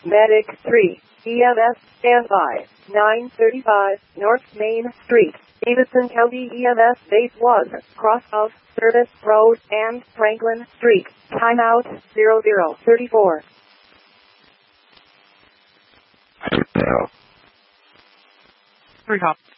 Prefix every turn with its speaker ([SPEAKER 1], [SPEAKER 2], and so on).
[SPEAKER 1] Medic 3, EMS, standby, 935 North Main Street, Davidson County EMS Base 1, cross of Service Road and Franklin Street, timeout 0034.
[SPEAKER 2] Recall.